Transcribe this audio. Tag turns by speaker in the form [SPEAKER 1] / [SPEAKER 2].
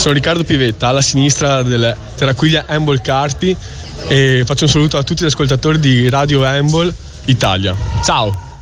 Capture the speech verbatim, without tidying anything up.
[SPEAKER 1] Sono Riccardo Pivetta, alla sinistra del Terraquiglia Handball Carpi, e faccio un saluto a tutti gli ascoltatori di Radio Handball Italia. Ciao!